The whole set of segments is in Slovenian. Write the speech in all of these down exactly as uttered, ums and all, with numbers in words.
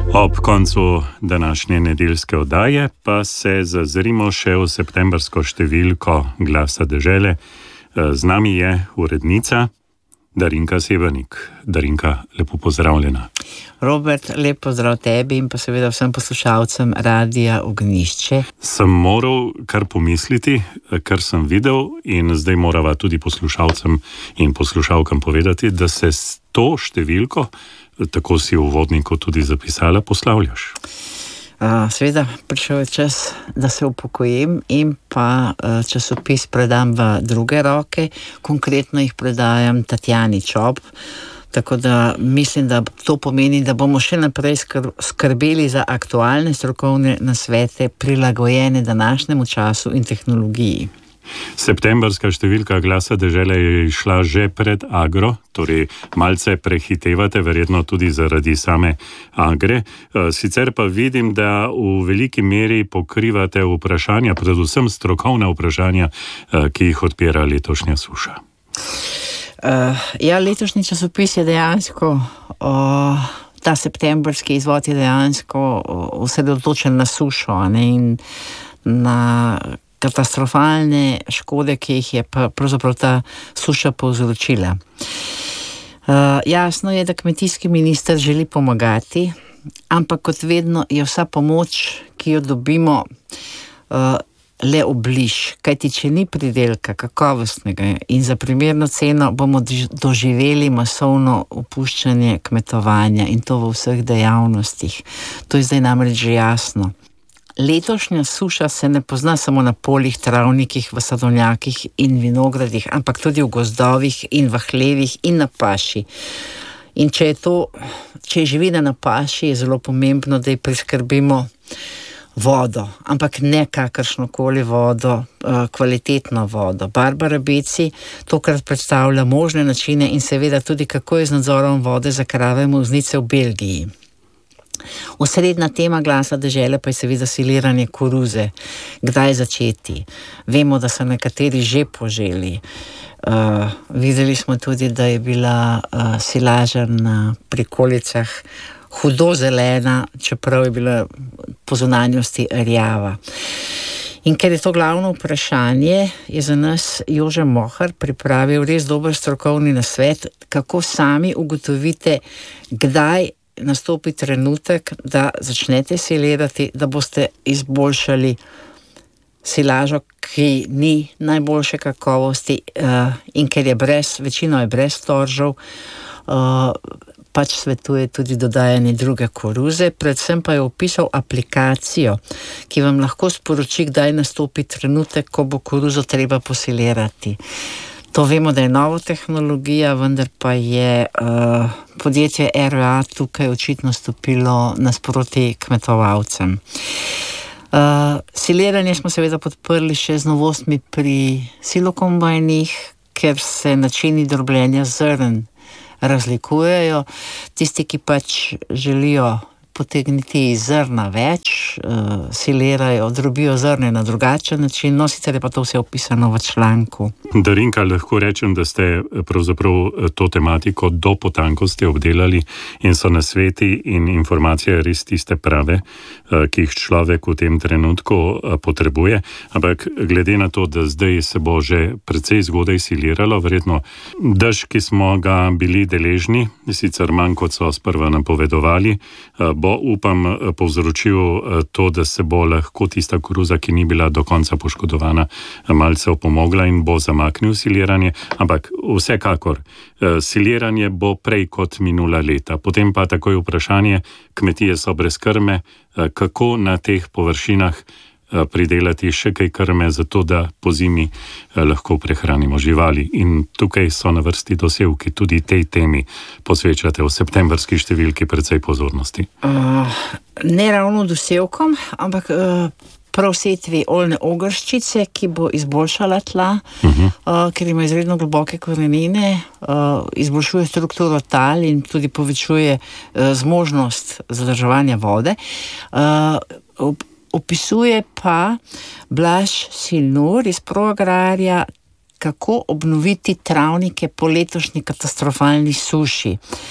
Ob koncu današnje nedeljske oddaje pa se zazrimo še v septembrsko številko Glasa dežele. Z nami je urednica Darinka Severnik. Darinka, lepo pozdravljena. Robert, lep pozdrav tebi in pa seveda vsem poslušalcem Radia Ognjišče. Sem moral kar pomisliti, kar sem videl, in zdaj morava tudi poslušalcem in poslušalkam povedati, da se s to številko, tako si v uvodniku tudi zapisala, poslavljaš. Uh, seveda, prišel je čas, da se upokojim in pa uh, časopis predam v druge roke. Konkretno jih predajam Tatjani Čop. Tako da mislim, da to pomeni, da bomo še naprej skrbeli za aktualne strokovne nasvete, prilagojene današnjemu času in tehnologiji. Septembrska številka Glasa dežele je išla že pred Agro, torej malce prehitevate, verjetno tudi zaradi same Agre. Sicer pa vidim, da v veliki meri pokrivate vprašanja, predvsem strokovna vprašanja, ki jih odpira letošnja suša. Uh, ja, letošnji časopis je dejansko, uh, ta septembrski izvod je dejansko osredotočen na sušo, ne, in na katastrofalne škode, ki jih je pravzaprav ta suša povzročila. Uh, jasno je, da kmetijski minister želi pomagati, ampak kot vedno je vsa pomoč, ki jo dobimo, uh, le obliž, kajti če ni pridelka kakovostnega in za primerno ceno, bomo doživeli masovno opuščanje kmetovanja in to v vseh dejavnostih. To je zdaj namreč že jasno. Letošnja suša se ne pozna samo na poljih, travnikih, v sadovnjakih in vinogradih, ampak tudi v gozdovih in v hlevih in na paši. In če je to, če je živina na paši, je zelo pomembno, da ji priskrbimo vodo, ampak ne kakršnokoli vodo, kvalitetno vodo. Barbara Beci tokrat predstavlja možne načine in seveda tudi, kako je z nadzorom vode za krave muznice v Belgiji. Osrednja tema Glasa dežele pa je seveda siliranje koruze. Kdaj začeti? Vemo, da so nekateri že poželi. Uh, videli smo tudi, da je bila uh, silaža na prikolicah hudo zelena, čeprav je bila po zunanjosti rjava. In ker je to glavno vprašanje, je za nas Jože Mohar pripravil res dober strokovni nasvet, kako sami ugotovite, kdaj nastopi trenutek, da začnete silirati, da boste izboljšali silažo, ki ni najboljše kakovosti uh, in ker je brez, večino je brez storžev, uh, pač svetuje tudi dodajanje druge koruze, predvsem pa je opisal aplikacijo, ki vam lahko sporoči, kdaj nastopi trenutek, ko bo koruzo treba posilirati. To vemo, da je nova tehnologija, vendar pa je uh, podjetje R W A tukaj očitno stopilo nasproti kmetovalcem. Uh, siliranje smo seveda podprli še z novostmi pri silokombajnih, ker se načini drobljenja zrn razlikujejo. Tisti, ki pač želijo potegniti iz zrna več, uh, silirajo, drobijo zrne na drugačen način, no sicer je pa to vse opisano v članku. Darinka, lahko rečem, da ste pravzaprav to tematiko do potankosti obdelali in so nasveti in informacije res tiste prave, uh, ki jih človek v tem trenutku uh, potrebuje, ampak glede na to, da zdaj se bo že precej zgodaj siliralo, verjetno dež, ki smo ga bili deležni, sicer manj kot so sprva napovedovali, uh, bo, upam, povzročil to, da se bo lahko tista koruza, ki ni bila do konca poškodovana, malce opomogla in bo zamaknil siliranje, ampak vsekakor, siliranje bo prej kot minula leta. Potem pa takoj vprašanje, kmetije so brez krme, kako na teh površinah pridelati še kaj krme, zato da po zimi lahko prehranimo živali. In tukaj so na vrsti dosevki, tudi tej temi posvečate v septembrski številki precej pozornosti. Uh, ne ravno dosevkom, ampak uh, prav setvi oljne ogrščice, ki bo izboljšala tla, uh-huh. uh, ker ima izredno globoke korenine, uh, izboljšuje strukturo tal in tudi povečuje uh, zmožnost zadrževanja vode. Uh, Opisuje pa Blaž Silnur iz Proagrarja, kako obnoviti travnike po letošnji katastrofalni suši.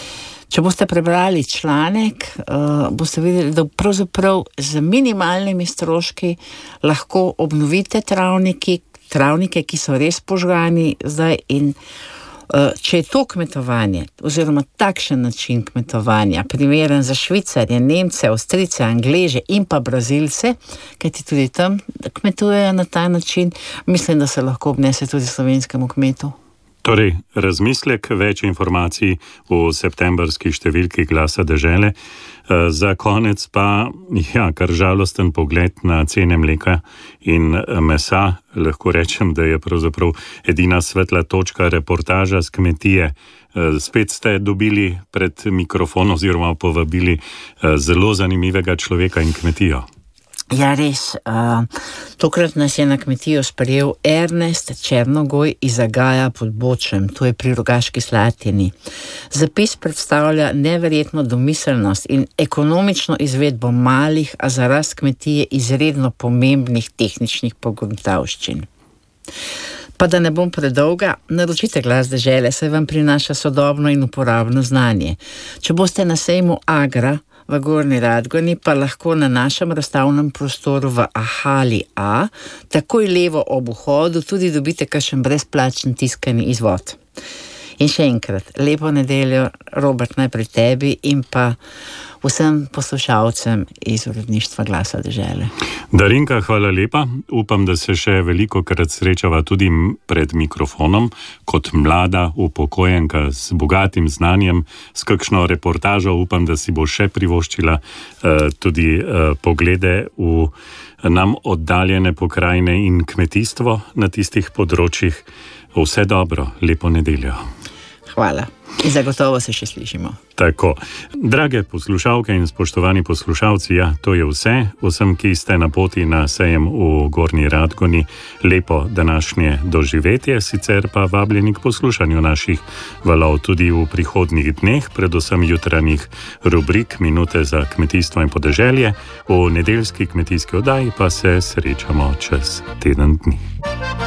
Če boste prebrali članek, uh, boste videli, da pravzaprav z minimalnimi stroški lahko obnovite travniki, travnike, ki so res požgani zdaj in uh, če je to kmetovanje, oziroma takšen način kmetovanja, primeren za Švicarje, Nemce, Avstrijce, Angleže in pa Brazilce, kajti tudi tam kmetujejo na ta način, mislim, da se lahko obnese tudi slovenskemu kmetu. Torej, razmislek, več informacij v septembrski številki Glasa dežele. Za konec pa, ja, kar žalosten pogled na cene mleka in mesa. Lahko rečem, da je pravzaprav edina svetla točka reportaža z kmetije. Spet ste dobili pred mikrofon oziroma povabili zelo zanimivega človeka in kmetijo. Ja, res. Uh, tokrat nas je na kmetijo sprejel Ernest Černogoj iz Zagaja pod Bočem, to je pri Rogaški Slatini. Zapis predstavlja neverjetno domiselnost in ekonomično izvedbo malih, a za rast kmetije izredno pomembnih tehničnih pogruntavščin. Pa da ne bom predolga, naročite Glas dežele, saj vam prinaša sodobno in uporabno znanje. Če boste na sejmu Agra v Gornji Radgoni, pa lahko na našem razstavnem prostoru v Ahali A, takoj levo ob vhodu, tudi dobite kakšen brezplačen tiskani izvod. In še enkrat, lepo nedeljo, Robert, najprej tebi in pa vsem poslušalcem iz uredništva Glasa dežele. Darinka, hvala lepa. Upam, da se še veliko krat srečava tudi pred mikrofonom, kot mlada upokojenka z bogatim znanjem, s kakšno reportažo. Upam, da si bo še privoščila uh, tudi uh, poglede v nam oddaljene pokrajine in kmetijstvo na tistih področjih. Vse dobro, lepo nedeljo. Hvala. In zagotovo se še slišimo. Tako. Drage poslušalke in spoštovani poslušalci, ja, to je vse. Vsem, ki ste na poti na sejem v Gornji Radgoni, lepo današnje doživetje, sicer pa vabljeni k poslušanju naših valov tudi v prihodnjih dneh, predvsem jutranjih rubrik Minute za kmetijstvo in podeželje. V nedeljski kmetijski oddaji pa se srečamo čez teden dni.